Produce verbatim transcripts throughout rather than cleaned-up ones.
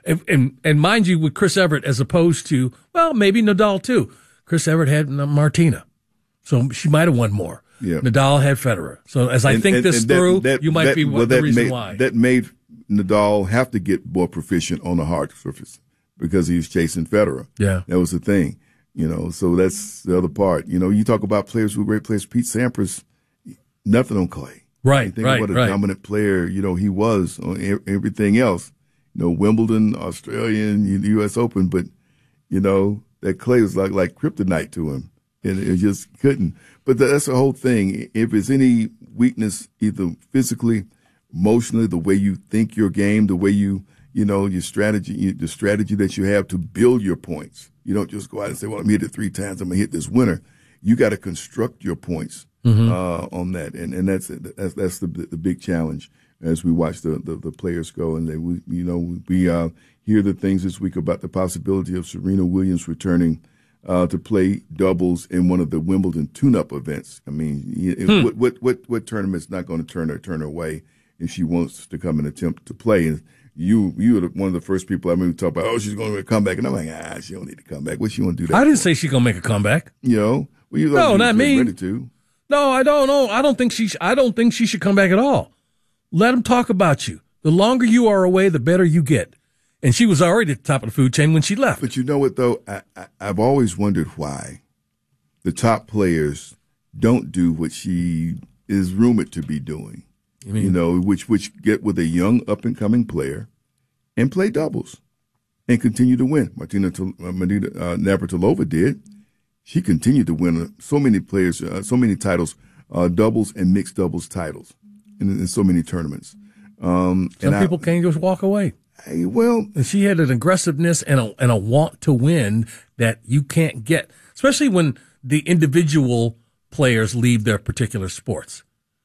And, and, and mind you, with Chris Evert, as opposed to, well, maybe Nadal too. Chris Evert had Martina, so she might have won more. Yeah. Nadal had Federer. So as I and, think and, this and that, through, that, you might that, be well, the reason made, why. That made Nadal have to get more proficient on the hard surface because he was chasing Federer. Yeah. That was the thing. You know, so that's the other part. You know, you talk about players who are great players. Pete Sampras, nothing on clay. Right, you think right, what a right. dominant player, you know, he was on everything else. You know, Wimbledon, Australian, U S Open, but, you know, that clay was like, like kryptonite to him. And it just couldn't. But that's the whole thing. If there's any weakness, either physically, emotionally, the way you think your game, the way you, you know, your strategy, the strategy that you have to build your points. You don't just go out and say, well, I'm hit it three times, I'm going to hit this winner. You got to construct your points mm-hmm. uh, on that. And, and that's, that's, that's the, the big challenge as we watch the, the, the players go. And they, we, you know, we uh, hear the things this week about the possibility of Serena Williams returning uh, to play doubles in one of the Wimbledon tune-up events. I mean, hmm. what, what, what, what tournament's not going to turn her, turn her away if she wants to come and attempt to play? And you, you were one of the first people I remember talk about, oh, she's going to come back. And I'm like, ah, she don't need to come back. What she want to do that I didn't for? say she's going to make a comeback. You know? Well, you no, not me. Ready to. No, I don't know. I don't think she, sh- I don't think she should come back at all. Let them talk about you. The longer you are away, the better you get. And she was already at the top of the food chain when she left. But you know what, though? I, I, I've always wondered why the top players don't do what she is rumored to be doing. You, mean? you know, which which get with a young up-and-coming player and play doubles and continue to win. Martina, uh, Martina uh, Navratilova did. She continued to win so many players, uh, so many titles, uh, doubles and mixed doubles titles in, in so many tournaments. Um, Some and people I, can't just walk away. I, well, and she had an aggressiveness and a, and a want to win that you can't get, especially when the individual players leave their particular sports.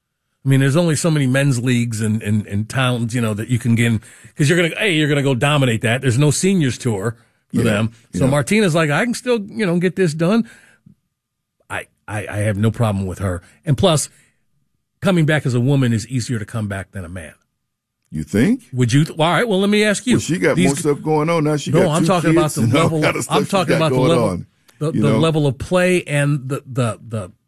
I mean, there's only so many men's leagues and, and, and towns, you know, that you can get in because you're going to, hey, you're going to go dominate that. There's no seniors tour for yeah, them. So yeah. Martina's like, I can still, you know, get this done. I, I, I have no problem with her. And plus, coming back as a woman is easier to come back than a man. You think? Would you? Th- all right. Well, let me ask you. Well, she got These, more stuff going on now. She no, got I'm two talking kids about the and level. all kind of I'm stuff talking she got about the going level, on, the, you the know? level of play and the the the